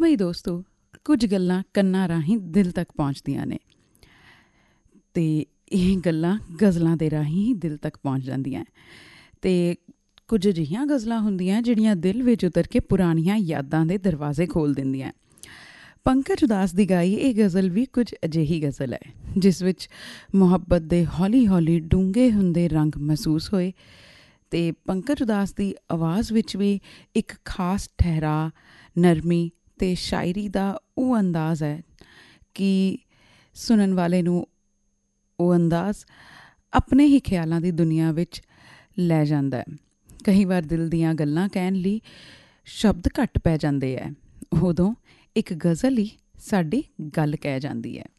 ਬਈ ਦੋਸਤੋ, ਕੁਝ ਗੱਲਾਂ ਕੰਨਾਂ ਰਾਹੀਂ ਦਿਲ ਤੱਕ ਪਹੁੰਚਦੀਆਂ ਨੇ ਅਤੇ ਇਹ ਗੱਲਾਂ ਗਜ਼ਲਾਂ ਦੇ ਰਾਹੀਂ ਹੀ ਦਿਲ ਤੱਕ ਪਹੁੰਚ ਜਾਂਦੀਆਂ। ਅਤੇ ਕੁਝ ਅਜਿਹੀਆਂ ਗਜ਼ਲਾਂ ਹੁੰਦੀਆਂ ਜਿਹੜੀਆਂ ਦਿਲ ਵਿੱਚ ਉਤਰ ਕੇ ਪੁਰਾਣੀਆਂ ਯਾਦਾਂ ਦੇ ਦਰਵਾਜ਼ੇ ਖੋਲ੍ਹ ਦਿੰਦੀਆਂ। ਪੰਕਜ ਉਦਾਸ ਦੀ ਗਾਈ ਇਹ ਗਜ਼ਲ ਵੀ ਕੁਝ ਅਜਿਹੀ ਗਜ਼ਲ ਹੈ ਜਿਸ ਵਿੱਚ ਮੁਹੱਬਤ ਦੇ ਹੌਲੀ ਹੌਲੀ ਡੂੰਘੇ ਹੁੰਦੇ ਰੰਗ ਮਹਿਸੂਸ ਹੋਏ ਅਤੇ ਪੰਕਜ ਉਦਾਸ ਦੀ ਆਵਾਜ਼ ਵਿੱਚ ਵੀ ਇੱਕ ਖਾਸ ਠਹਿਰਾਅ, ਨਰਮੀ ਅਤੇ ਸ਼ਾਇਰੀ ਦਾ ਉਹ ਅੰਦਾਜ਼ ਹੈ ਕਿ ਸੁਣਨ ਵਾਲੇ ਨੂੰ ਉਹ ਅੰਦਾਜ਼ ਆਪਣੇ ਹੀ ਖਿਆਲਾਂ ਦੀ ਦੁਨੀਆ ਵਿੱਚ ਲੈ ਜਾਂਦਾ ਹੈ। ਕਈ ਵਾਰ ਦਿਲ ਦੀਆਂ ਗੱਲਾਂ ਕਹਿਣ ਲਈ ਸ਼ਬਦ ਘੱਟ ਪੈ ਜਾਂਦੇ ਹੈ, ਉਦੋਂ ਇੱਕ ਗਜ਼ਲ ਹੀ ਸਾਡੀ ਗੱਲ ਕਹਿ ਜਾਂਦੀ ਹੈ।